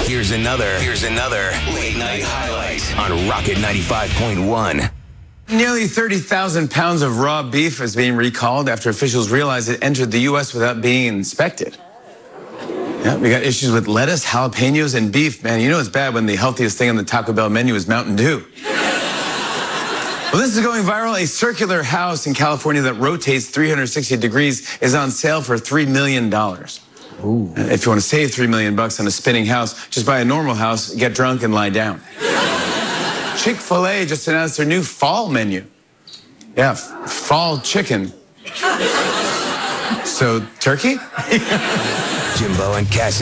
Here's another late night highlight on Rocket 95.1. Nearly 30,000 pounds of raw beef is being recalled after officials realized it entered the U.S. without being inspected. Yeah, we got issues with lettuce, jalapenos, and beef. Man, you know it's bad when the healthiest thing on the Taco Bell menu is Mountain Dew. Well, this is going viral. A circular house in California that rotates 360 degrees is on sale for $3 million. Ooh. If you want to save $3 million on a spinning house, just buy a normal house, get drunk, and lie down. Chick-fil-A just announced their new fall menu. Yeah, fall chicken. So, turkey? Jimbo and Cassie.